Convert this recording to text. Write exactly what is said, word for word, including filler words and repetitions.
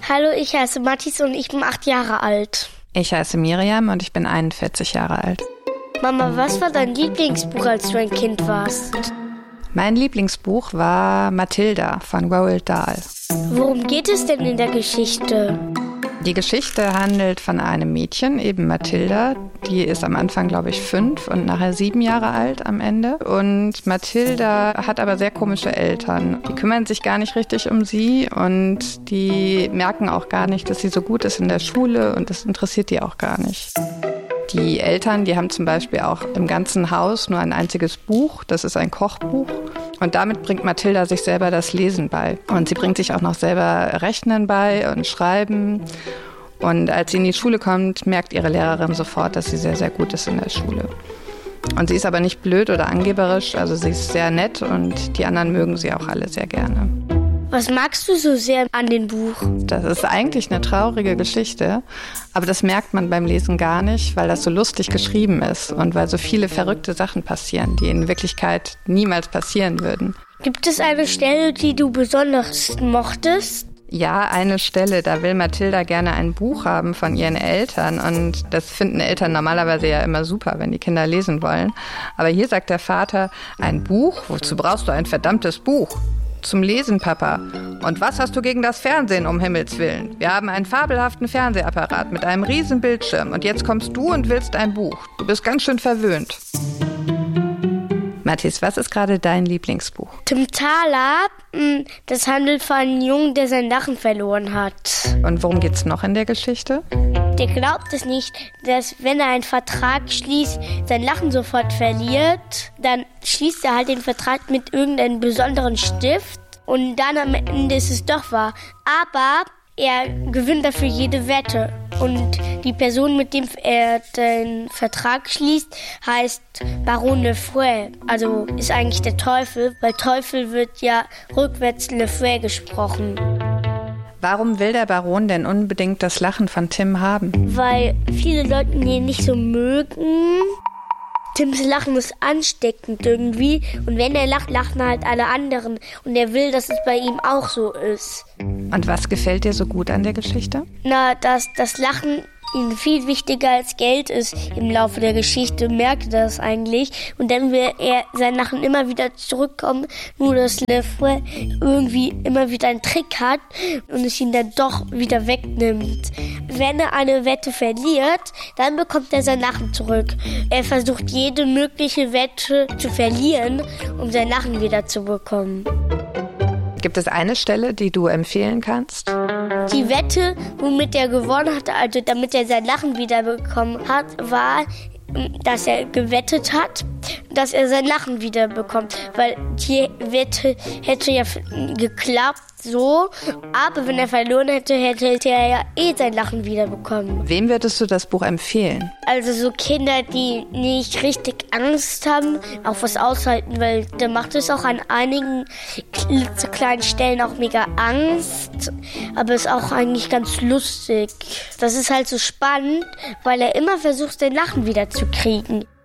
Hallo, ich heiße Mathis und ich bin acht Jahre alt. Ich heiße Miriam und ich bin einundvierzig Jahre alt. Mama, was war dein Lieblingsbuch, als du ein Kind warst? Mein Lieblingsbuch war Mathilda von Roald Dahl. Worum geht es denn in der Geschichte? Die Geschichte handelt von einem Mädchen, eben Mathilda. Die ist am Anfang, glaube ich, fünf und nachher sieben Jahre alt am Ende. Und Mathilda hat aber sehr komische Eltern. Die kümmern sich gar nicht richtig um sie und die merken auch gar nicht, dass sie so gut ist in der Schule und das interessiert die auch gar nicht. Die Eltern, die haben zum Beispiel auch im ganzen Haus nur ein einziges Buch, das ist ein Kochbuch. Und damit bringt Mathilda sich selber das Lesen bei. Und sie bringt sich auch noch selber Rechnen bei und Schreiben. Und als sie in die Schule kommt, merkt ihre Lehrerin sofort, dass sie sehr, sehr gut ist in der Schule. Und sie ist aber nicht blöd oder angeberisch, also sie ist sehr nett und die anderen mögen sie auch alle sehr gerne. Was magst du so sehr an dem Buch? Das ist eigentlich eine traurige Geschichte, aber das merkt man beim Lesen gar nicht, weil das so lustig geschrieben ist und weil so viele verrückte Sachen passieren, die in Wirklichkeit niemals passieren würden. Gibt es eine Stelle, die du besonders mochtest? Ja, eine Stelle, da will Mathilda gerne ein Buch haben von ihren Eltern und das finden Eltern normalerweise ja immer super, wenn die Kinder lesen wollen. Aber hier sagt der Vater, ein Buch? Wozu brauchst du ein verdammtes Buch? Zum Lesen, Papa. Und was hast du gegen das Fernsehen, um Himmels Willen? Wir haben einen fabelhaften Fernsehapparat mit einem riesen Bildschirm und jetzt kommst du und willst ein Buch. Du bist ganz schön verwöhnt. Mathis, was ist gerade dein Lieblingsbuch? Tim Thaler, das handelt von einem Jungen, der seinen Lachen verloren hat. Und worum geht's noch in der Geschichte? Der glaubt es nicht, dass wenn er einen Vertrag schließt, sein Lachen sofort verliert. Dann schließt er halt den Vertrag mit irgendeinem besonderen Stift und dann am Ende ist es doch wahr. Aber er gewinnt dafür jede Wette. Und die Person, mit dem er den Vertrag schließt, heißt Baron Le Fouet. Also ist eigentlich der Teufel, weil Teufel wird ja rückwärts Le Fouet gesprochen. Warum will der Baron denn unbedingt das Lachen von Tim haben? Weil viele Leute ihn nicht so mögen. Tims Lachen ist ansteckend irgendwie. Und wenn er lacht, lachen halt alle anderen. Und er will, dass es bei ihm auch so ist. Und was gefällt dir so gut an der Geschichte? Na, dass das Lachen ihm viel wichtiger als Geld ist im Laufe der Geschichte, merkt er das eigentlich. Und dann will er sein Lachen immer wieder zurückkommen, nur dass Le Fouet irgendwie immer wieder einen Trick hat und es ihn dann doch wieder wegnimmt. Wenn er eine Wette verliert, dann bekommt er sein Lachen zurück. Er versucht jede mögliche Wette zu verlieren, um sein Lachen wieder zu bekommen. Gibt es eine Stelle, die du empfehlen kannst? Die Wette, womit er gewonnen hat, also damit er sein Lachen wiederbekommen hat, war, dass er gewettet hat, dass er sein Lachen wiederbekommt. Weil die Wette hätte ja geklappt so, aber wenn er verloren hätte, hätte er ja eh sein Lachen wiederbekommen. Wem würdest du das Buch empfehlen? Also so Kinder, die nicht richtig Angst haben, auch was aushalten, weil da macht es auch an einigen klitzekleinen Stellen auch mega Angst, aber ist auch eigentlich ganz lustig. Das ist halt so spannend, weil er immer versucht, sein Lachen wieder zu kriegen.